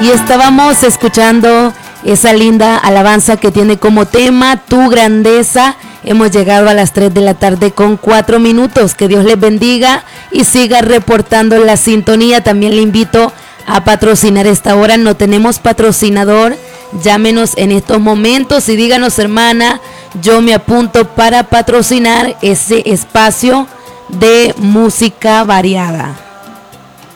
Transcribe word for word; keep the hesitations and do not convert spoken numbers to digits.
Y estábamos escuchando esa linda alabanza que tiene como tema Tu grandeza. Hemos llegado a las tres de la tarde con cuatro minutos. Que Dios les bendiga y siga reportando la sintonía. También le invito a patrocinar esta hora. No tenemos patrocinador. Llámenos en estos momentos y díganos, hermana, yo me apunto para patrocinar ese espacio de música variada.